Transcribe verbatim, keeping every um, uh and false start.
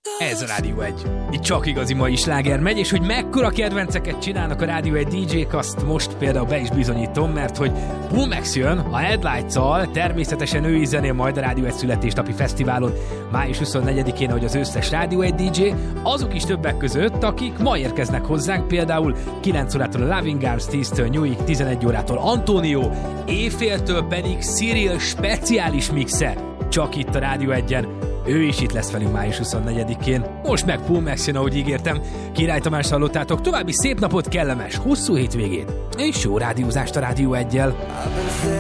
Ez a Rádió egy. Itt csak igazi mai sláger megy, és hogy mekkora kedvenceket csinálnak a Rádió egy dé dzsék, azt most például be is bizonyítom, mert hogy Pumax jön a Headlights-al, természetesen ő is zenél majd a Rádió egy születésnapi fesztiválon május huszonnegyedikén, ahogy az összes Rádió egy dé dzsé, azok is többek között, akik ma érkeznek hozzánk, például kilenc órától a Loving Arms, tíztől Newig, tizenegy órától Antonio, éjféltől pedig Cyril speciális mixe, csak itt a Rádió egyen. Ő is itt lesz velünk május huszonnegyedikén. Most meg Pumax jön, ahogy ígértem. Király Tamás hallottátok, további szép napot, kellemes, hosszú hétvégét, és jó rádiózást a Rádió eggyel.